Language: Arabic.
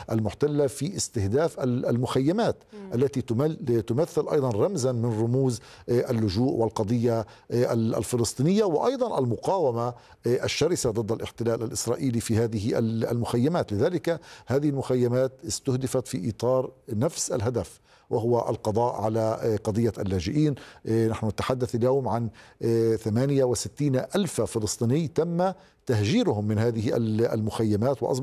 المحتلة في استهداف المخيمات التي تمثل أيضا رمزا من رموز اللجوء والقضية الفلسطينية، وأيضا المقاومة الشرسة ضد الاحتلال الإسرائيلي في هذه المخيمات. لذلك هذه المخيمات استهدفت في إطار نفس الهدف، وهو القضاء على قضية اللاجئين. نحن نتحدث اليوم عن 68 ألف فلسطيني تم تهجيرهم من هذه المخيمات، وأصبح